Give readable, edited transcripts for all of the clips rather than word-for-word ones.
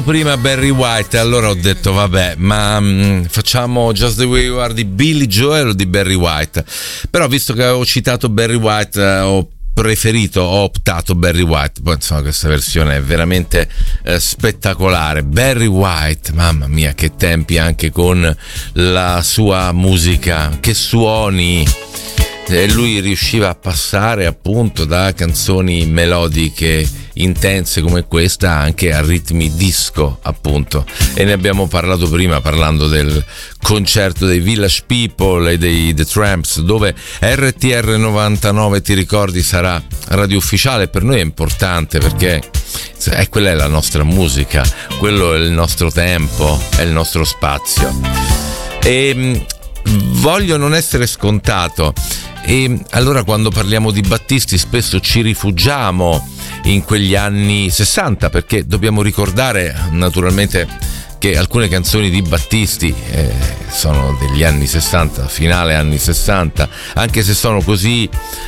Prima Barry White, allora ho detto vabbè, ma facciamo Just the Way You Are di Billy Joel o di Barry White? Però visto che avevo citato Barry White, ho optato Barry White. Poi insomma questa versione è veramente spettacolare. Barry White, mamma mia che tempi, anche con la sua musica, che suoni. E lui riusciva a passare appunto da canzoni melodiche intense come questa anche a ritmi disco, appunto, e ne abbiamo parlato prima parlando del concerto dei Village People e dei The Tramps, dove RTR 99, ti ricordi, sarà radio ufficiale. Per noi è importante perché quella è la nostra musica, quello è il nostro tempo, è il nostro spazio, e voglio non essere scontato. E allora quando parliamo di Battisti spesso ci rifugiamo in quegli anni 60, perché dobbiamo ricordare naturalmente che alcune canzoni di Battisti sono degli anni 60, finale anni 60, anche se sono così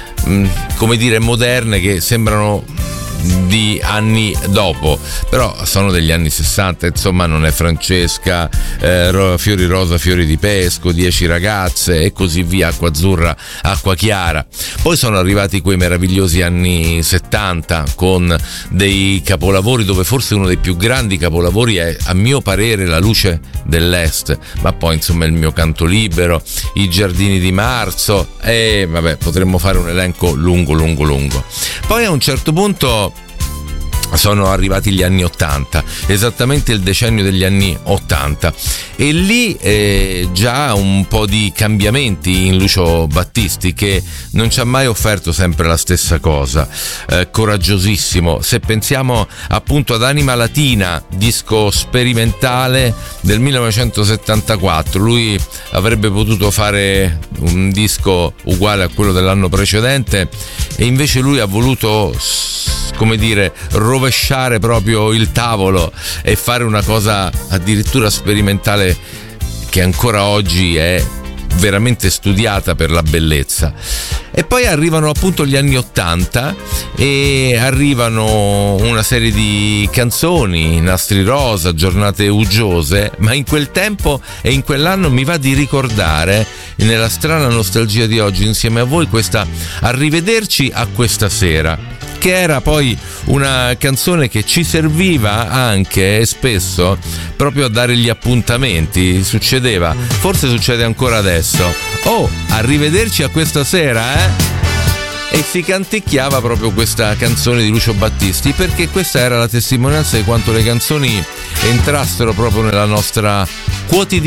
come dire moderne che sembrano di anni dopo, però sono degli anni 60, insomma. Non è Francesca, Fiori rosa, fiori di pesco, 10 ragazze e così via, Acqua azzurra, acqua chiara. Poi sono arrivati quei meravigliosi anni 70 con dei capolavori, dove forse uno dei più grandi capolavori è, a mio parere, La luce dell'est, ma poi insomma Il mio canto libero, I giardini di marzo, e vabbè, potremmo fare un elenco lungo. Poi a un certo punto sono arrivati gli anni 80, esattamente il decennio degli anni 80, e lì già un po' di cambiamenti in Lucio Battisti, che non ci ha mai offerto sempre la stessa cosa. Coraggiosissimo, se pensiamo appunto ad Anima Latina, disco sperimentale del 1974, lui avrebbe potuto fare un disco uguale a quello dell'anno precedente, e invece lui ha voluto, come dire, rovesciare proprio il tavolo e fare una cosa addirittura sperimentale che ancora oggi è veramente studiata per la bellezza. E poi arrivano appunto gli anni 80 e arrivano una serie di canzoni, Nastri rosa, Giornate uggiose, ma in quel tempo e in quell'anno mi va di ricordare, nella strana nostalgia di oggi insieme a voi, questa Arrivederci a questa sera, che era poi una canzone che ci serviva anche e spesso proprio a dare gli appuntamenti. Succedeva, forse succede ancora adesso: oh, arrivederci a questa sera, e si canticchiava proprio questa canzone di Lucio Battisti, perché questa era la testimonianza di quanto le canzoni entrassero proprio nella nostra quotidianità.